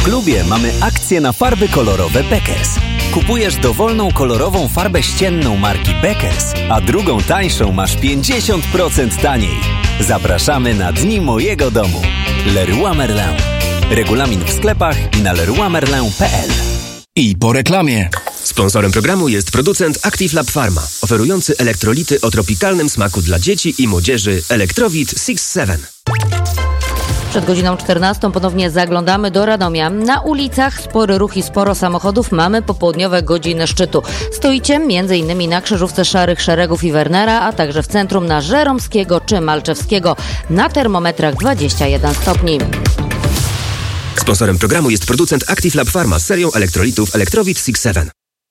Klubie mamy akcję na farby kolorowe Beckers. Kupujesz dowolną kolorową farbę ścienną marki Beckers, a drugą tańszą masz 50% taniej. Zapraszamy na Dni Mojego Domu. Leroy Merlin. Regulamin w sklepach i na leroymerlin.pl. I po reklamie. Sponsorem programu jest producent Active Lab Pharma, oferujący elektrolity o tropikalnym smaku dla dzieci i młodzieży Electrowit 6-7. Przed godziną 14 ponownie zaglądamy do Radomia. Na ulicach spory ruch i sporo samochodów. Mamy popołudniowe godziny szczytu. Stoicie m.in. na krzyżówce Szarych Szeregów i Wernera, a także w centrum na Żeromskiego czy Malczewskiego. Na termometrach 21 stopni. Sponsorem programu jest producent Active Lab Pharma z serią elektrolitów Electrowit 6-7.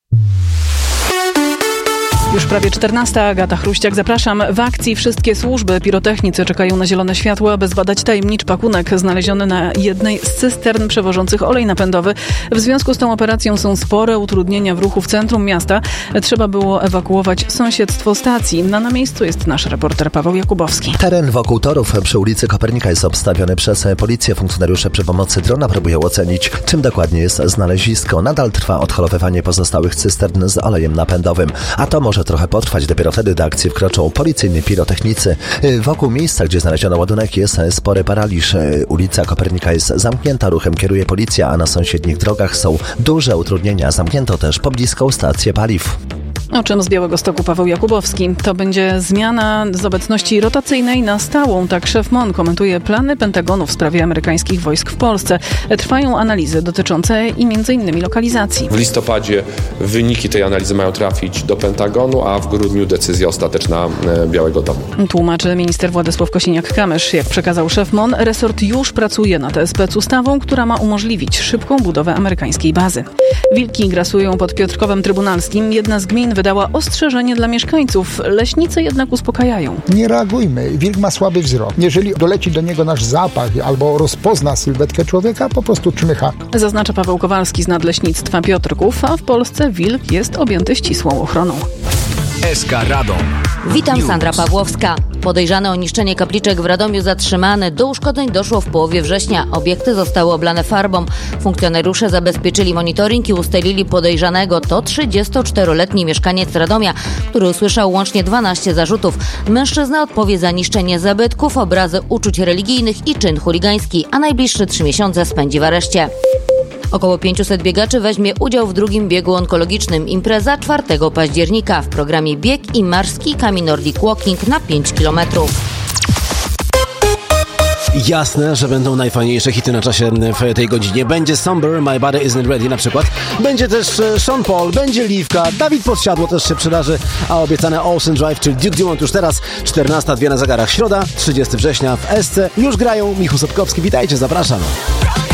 Już prawie 14. Agata Chruściak. Zapraszam. W akcji wszystkie służby pirotechnicy czekają na zielone światło, aby zbadać tajemniczy pakunek znaleziony na jednej z cystern przewożących olej napędowy. W związku z tą operacją są spore utrudnienia w ruchu w centrum miasta. Trzeba było ewakuować sąsiedztwo stacji. Na miejscu jest nasz reporter Paweł Jakubowski. Teren wokół torów przy ulicy Kopernika jest obstawiony przez policję. Funkcjonariusze przy pomocy drona próbują ocenić, czym dokładnie jest znalezisko. Nadal trwa odholowywanie pozostałych cystern z olejem napędowym, a to może trochę potrwać. Dopiero wtedy do akcji wkroczą policyjni pirotechnicy. Wokół miejsca, gdzie znaleziono ładunek, jest spory paraliż. Ulica Kopernika jest zamknięta, ruchem kieruje policja, a na sąsiednich drogach są duże utrudnienia. Zamknięto też pobliską stację paliw. O czym z Białegostoku Paweł Jakubowski. To będzie zmiana z obecności rotacyjnej na stałą. Tak szef MON komentuje plany Pentagonu w sprawie amerykańskich wojsk w Polsce. Trwają analizy dotyczące i m.in. lokalizacji. W listopadzie wyniki tej analizy mają trafić do Pentagonu, a w grudniu decyzja ostateczna Białego Domu. Tłumaczy minister Władysław Kosiniak-Kamysz. Jak przekazał szef MON, resort już pracuje nad specustawą, która ma umożliwić szybką budowę amerykańskiej bazy. Wilki grasują pod Piotrkowem Trybunalskim. Jedna z gmin wydała ostrzeżenie dla mieszkańców. Leśnicy jednak uspokajają. Nie reagujmy. Wilk ma słaby wzrok. Jeżeli doleci do niego nasz zapach albo rozpozna sylwetkę człowieka, po prostu czmycha. Zaznacza Paweł Kowalski z Nadleśnictwa Piotrków, a w Polsce wilk jest objęty ścisłą ochroną. SK Radom. Witam, Sandra Pawłowska. Podejrzany o niszczenie kapliczek w Radomiu zatrzymany. Do uszkodzeń doszło w połowie września. Obiekty zostały oblane farbą. Funkcjonariusze zabezpieczyli monitoring i ustalili podejrzanego. To 34-letni mieszkaniec Radomia, który usłyszał łącznie 12 zarzutów. Mężczyzna odpowie za niszczenie zabytków, obrazy uczuć religijnych i czyn chuligański, a najbliższe 3 miesiące spędzi w areszcie. Około 500 biegaczy weźmie udział w drugim biegu onkologicznym. Impreza 4 października w programie Bieg i Marsz z kijkami Nordic Walking na 5 km. Jasne, że będą najfajniejsze hity na czasie w tej godzinie. Będzie Somber, My Body Isn't Ready na przykład. Będzie też Sean Paul, będzie Liwka, Dawid Podsiadło też się przydarzy, a obiecane Ocean Drive, czyli Duke Dumont już teraz, 14:02 na zegarach. Środa, 30 września w SC. Już grają Michał Sobkowski. Witajcie, zapraszam.